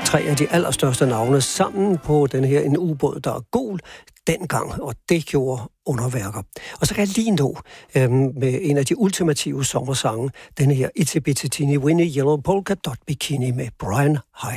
tre af de allerstørste navne sammen på den her en ubåd, der er gul dengang, og det gjorde underværker. Og så kan jeg lige nå med en af de ultimative sommersange, den her Itsy Bitsy Teeny Weeny Yellow Polka Dot Bikini med Brian Hyland.